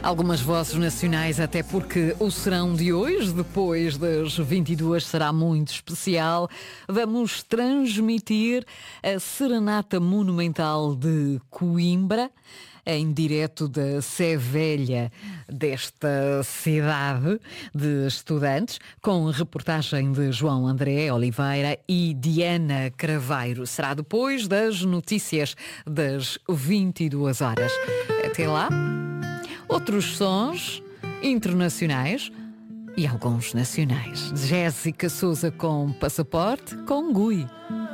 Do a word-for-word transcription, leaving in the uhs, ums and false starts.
Algumas vozes nacionais, até porque o serão de hoje, depois das vinte e duas, será muito especial. Vamos transmitir a Serenata Monumental de Coimbra, em direto da Sé Velha desta cidade de estudantes, com reportagem de João André Oliveira e Diana Craveiro. Será depois das notícias das vinte e duas horas. Até lá, outros sons internacionais e alguns nacionais. Jéssica Souza com Passaporte, com Gui.